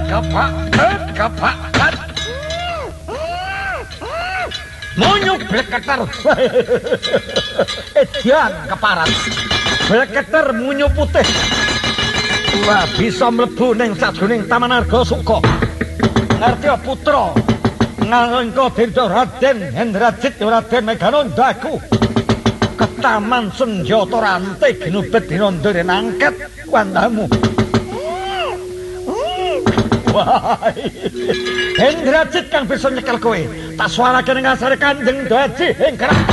kepak. Munyu bleketer. Edian keparat. Bleketer munyu putih. Wah, bisa mlebu ning sajroning Taman Arga Suka. Ngerti putra. Nalika Dirda Raden Hendrajit Raden Meganondaku. Ke Taman Senjata Rantai ginubet dinondore nangket wandamu. Wah. Hendrajit kang bisa nyekel kowe. Tak suarake ning ngasare Kanjeng Dadi ing